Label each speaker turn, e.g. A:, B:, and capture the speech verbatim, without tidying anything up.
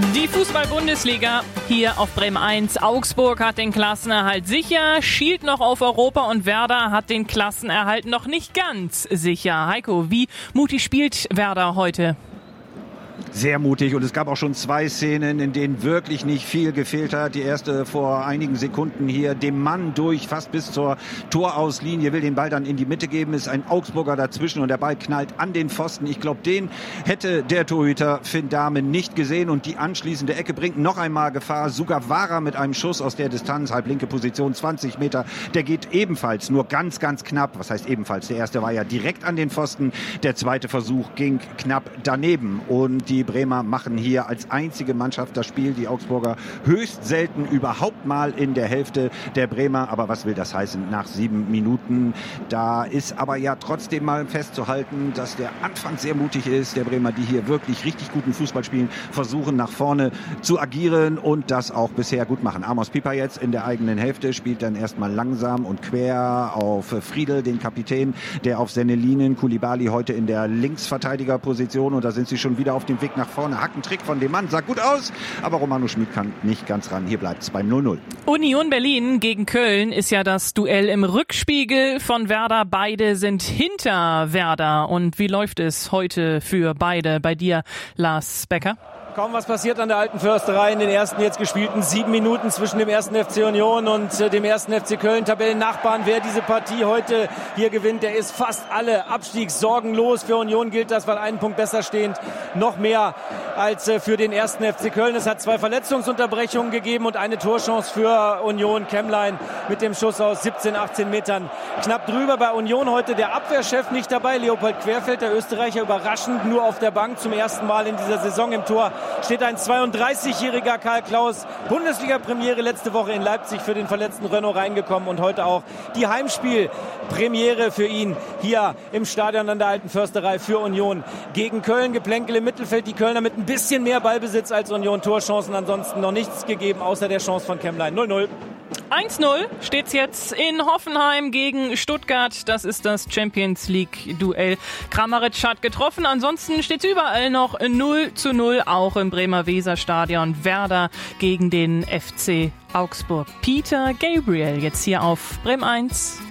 A: Die Fußball-Bundesliga hier auf Bremen eins. Augsburg hat den Klassenerhalt sicher, schielt noch auf Europa und Werder hat den Klassenerhalt noch nicht ganz sicher. Heiko, wie mutig spielt Werder heute?
B: Sehr mutig, und es gab auch schon zwei Szenen, in denen wirklich nicht viel gefehlt hat. Die erste vor einigen Sekunden hier, dem Mann durch, fast bis zur Torauslinie, will den Ball dann in die Mitte geben, ist ein Augsburger dazwischen und der Ball knallt an den Pfosten. Ich glaube, den hätte der Torhüter Finn Dahmen nicht gesehen, und die anschließende Ecke bringt noch einmal Gefahr. Sugawara mit einem Schuss aus der Distanz, halblinke Position, zwanzig Meter, der geht ebenfalls nur ganz, ganz knapp. Was heißt ebenfalls? Der erste war ja direkt an den Pfosten, der zweite Versuch ging knapp daneben, und die Bremer machen hier als einzige Mannschaft das Spiel. Die Augsburger höchst selten überhaupt mal in der Hälfte der Bremer. Aber was will das heißen nach sieben Minuten? Da ist aber ja trotzdem mal festzuhalten, dass der Anfang sehr mutig ist. Der Bremer, die hier wirklich richtig guten Fußball spielen, versuchen nach vorne zu agieren und das auch bisher gut machen. Amos Pieper jetzt in der eigenen Hälfte spielt dann erstmal langsam und quer auf Friedel, den Kapitän, der auf Sennelinen, Koulibaly heute in der Linksverteidigerposition, und da sind sie schon wieder auf dem Weg nach vorne. Hackentrick von dem Mann, sah gut aus, aber Romano Schmid kann nicht ganz ran. Hier bleibt es beim null null.
A: Union Berlin gegen Köln ist ja das Duell im Rückspiegel von Werder. Beide sind hinter Werder. Und wie läuft es heute für beide? Bei dir, Lars Becker?
C: Kaum was passiert an der Alten Försterei in den ersten jetzt gespielten sieben Minuten zwischen dem ersten F C Union und äh, dem ersten F C Köln. Tabellennachbarn, wer diese Partie heute hier gewinnt, der ist fast alle abstiegssorgenlos. Für Union gilt das, weil einen Punkt besser stehend, noch mehr als äh, für den ersten F C Köln. Es hat zwei Verletzungsunterbrechungen gegeben und eine Torchance für Union. Kemmlein mit dem Schuss aus siebzehn, achtzehn Metern knapp drüber. Bei Union heute der Abwehrchef nicht dabei. Leopold Querfeld, der Österreicher, überraschend nur auf der Bank zum ersten Mal in dieser Saison. Im Tor steht ein zweiunddreißigjähriger Karl Klaus, Bundesliga-Premiere letzte Woche in Leipzig für den verletzten Renault reingekommen, und heute auch die Heimspiel-Premiere für ihn hier im Stadion an der Alten Försterei für Union gegen Köln. Geplänkel im Mittelfeld, die Kölner mit ein bisschen mehr Ballbesitz als Union, Torchancen ansonsten noch nichts gegeben, außer der Chance von Kemmlein. null null.
A: eins null steht's jetzt in Hoffenheim gegen Stuttgart. Das ist das Champions-League-Duell. Kramaric hat getroffen. Ansonsten steht's überall noch null zu null, auch im Bremer Weserstadion. Werder gegen den F C Augsburg. Peter Gabriel jetzt hier auf Bremen eins.